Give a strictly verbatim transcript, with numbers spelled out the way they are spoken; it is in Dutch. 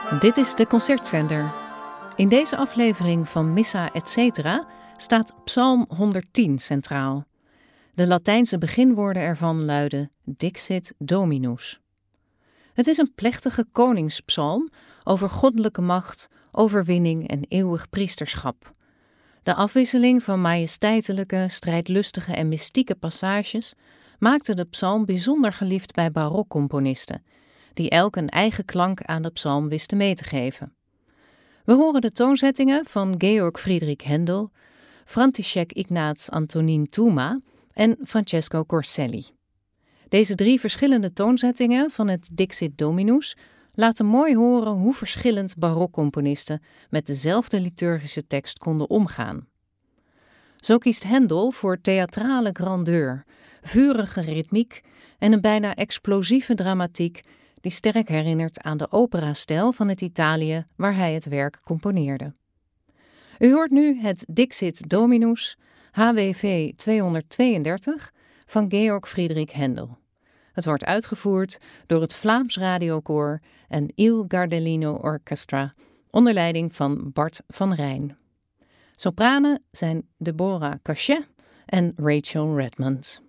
Dit is de Concertzender. In deze aflevering van Missa et cetera staat Psalm honderdtien centraal. De Latijnse beginwoorden ervan luiden Dixit Dominus. Het is een plechtige koningspsalm over goddelijke macht, overwinning en eeuwig priesterschap. De afwisseling van majesteitelijke, strijdlustige en mystieke passages maakte de psalm bijzonder geliefd bij barokcomponisten, die elk een eigen klank aan de psalm wisten mee te geven. We horen de toonzettingen van Georg Friedrich Händel, František Ignác Antonín Touma en Francesco Corselli. Deze drie verschillende toonzettingen van het Dixit Dominus laten mooi horen hoe verschillend barokcomponisten met dezelfde liturgische tekst konden omgaan. Zo kiest Händel voor theatrale grandeur, vurige ritmiek en een bijna explosieve dramatiek die sterk herinnert aan de operastijl van het Italië waar hij het werk componeerde. U hoort nu het Dixit Dominus H W V tweehonderdtweeëndertig van Georg Friedrich Händel. Het wordt uitgevoerd door het Vlaams Radiokoor en Il Gardellino Orchestra onder leiding van Bart van Rijn. Sopranen zijn Deborah Cachet en Rachel Redmond.